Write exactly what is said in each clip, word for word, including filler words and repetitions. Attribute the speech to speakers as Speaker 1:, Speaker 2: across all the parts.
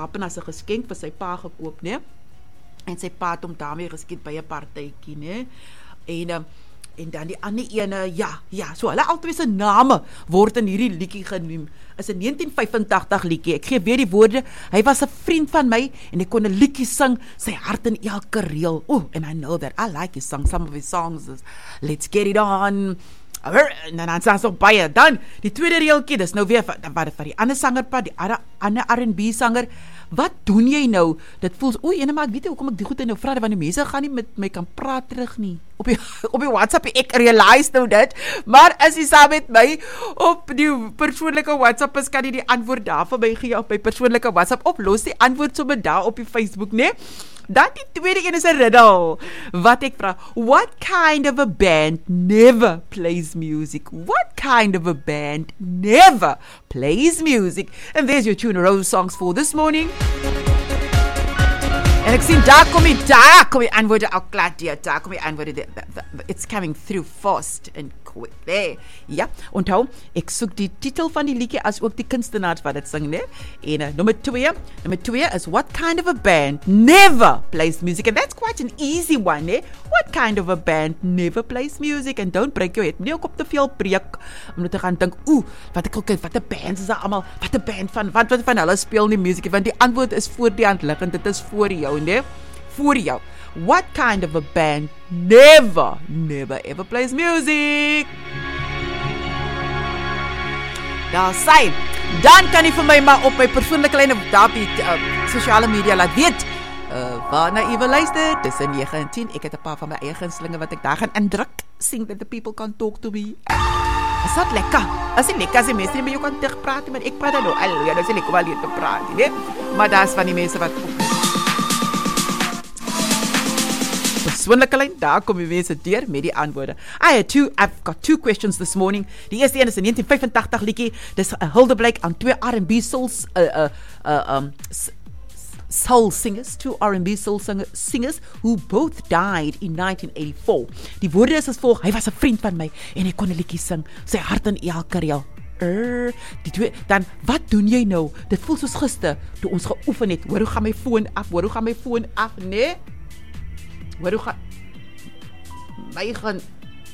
Speaker 1: wapen as 'n geskenk vir sy pa gekoop, né? En sy pa het hom daarmee geskiet by 'n partytjie, né? En um, en dan die ander ene, ja, ja, so hulle albei se name word in hierdie liedjie genoem. Is 'n negentien vyfentagtig liedjie. Ek gee weer die woorde. Hy was 'n vriend van my en ek kon 'n liedjie sing, sy hart in elke reël. Oh, and I know that I like his song. Some of his songs is Let's Get It On. En dan sê so baie. Dan die tweede reeltjie, dis nou weer wat vir die ander sangerpa, die ander R and B sanger. Wat doen jy nou? Dit voel, oei, ene maar ek weet nie hoekom ek die goed in nou vra, want die mense gaan nie met my kan praat terug nie. Op die, op die WhatsApp, ek realize nou dit, maar as jy saam met my op die persoonlike WhatsApp is, kan jy die antwoord daar vir my gee op my persoonlike WhatsApp, of los die antwoord sommer daar op die Facebook, nee? Dan die tweede een is 'n riddle, wat ek vra, what kind of a band never plays music? What kind of a band never plays music? And there's your Tuna Rose songs for this morning. En ek sien, daar kom die, daar kom die antwoorde al klaar, daar kom die antwoorde, it's coming through fast and quick, there. Ja, onthou, ek soek die titel van die liedjie as ook die kunstenaars wat dit sing, ne? En uh, nummer twee, nummer twee is, what kind of a band never plays music? And that's quite an easy one, ne? What kind of a band never plays music? And don't break your head, nie ook op te veel breek, om te gaan dink, oeh, wat ek ook, wat 'n band is daar allemaal, wat 'n band van, wat, wat van hulle speel nie music, want die antwoord is voor die hand liggend, dit is voor jou, ne? Voor jou. What kind of a band never, never ever plays music? Daar sê, dan kan jy vir my maar op my persoonlike lyn of daar op die uh, sosiale media laat weet, uh, waarna jy wil luister, tussen nege en tien, ek het 'n paar van my eie gunstelinge wat ek daar gaan indruk, sing that the people can talk to me. Is dat lekker? As jy lekker, as die mense nie met jou kan terugpraat, maar ek praat dan nou, al, ja, dan sê ek wel hier te praat, nie? Maar daar is van die mense wat persoonlike lyn, daar kom die mense deur met die antwoorde. I had two, I've got two questions this morning. Die eerste een is 'n negentien vyfentagtig liedjie, dis 'n huldeblyk aan twee R and B soul, uh, uh, uh, um, soul singers, two R and B soul singers, who both died in nineteen eighty-four. Die woorde is as volg, hy was 'n vriend van my, en hy kon 'n liedjie sing, sy hart in elke reël. Er, die twee, dan, wat doen jy nou? Dit voel soos gister, toe ons geoefen het, hoor hoe gaan my foon af, hoor hoe gaan my foon af, nee? Hoor hoe gaan, my gaan,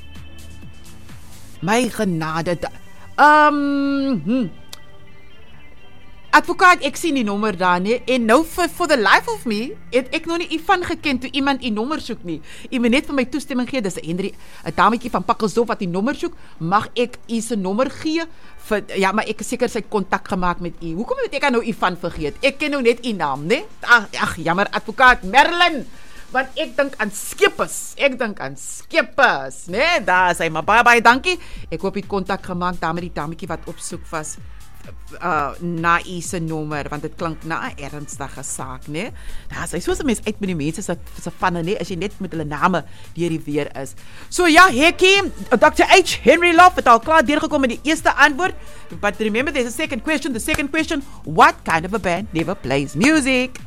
Speaker 1: my genade, um, hmm. Advokaat, ek sien die nommer daar, nee, en nou for, for the life of me, het ek nog nie Ivan geken toe iemand die nommer soek nie. U moet net vir my toestemming gee, dis 'n Henry, 'n dametjie van Pakkelsdorp wat die nommer soek, mag ek u se nommer gee? Vir, ja, maar ek het seker sy kontak gemaak met u. Hoekom het ek aan nou Ivan vergeet? Ek ken nou net u naam, nee? Ag, ag, jammer, advokaat, Merlin, want ek dink aan skepers, ek dink aan skepers, nee, daar is hy, maar baie, baie dankie, ek hoop jy het kontak gemaak daar met die dametjie wat op soek was, uh, na u se nommer, want dit klink na 'n ernstige saak, nee, daar is hy, soos 'n mens uit met die mense se, se vanne, nee, as jy net met hulle name deur die weer is. So ja, Hekkie, Doctor H. Henry Love het al klaar deurgekom met die eerste antwoord, but remember there's a second question, the second question, what kind of a band never plays music?